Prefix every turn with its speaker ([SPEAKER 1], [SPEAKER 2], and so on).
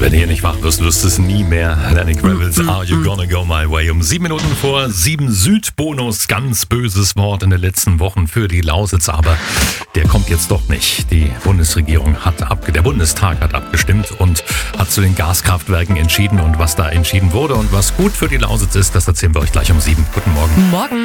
[SPEAKER 1] wenn du hier nicht wach wirst, wirst du es nie mehr. Lenny Kravitz, Are You Gonna Go My Way? Um 7 Minuten vor 7 Südbonus. Ganz böses Wort in den letzten Wochen für die Lausitz, aber der kommt jetzt doch nicht. Die Bundesregierung der Bundestag hat abgestimmt und hat zu den Gaskraftwerken entschieden. Und was da entschieden wurde und was gut für die Lausitz ist, das erzählen wir euch gleich um 7. Guten Morgen.
[SPEAKER 2] Morgen.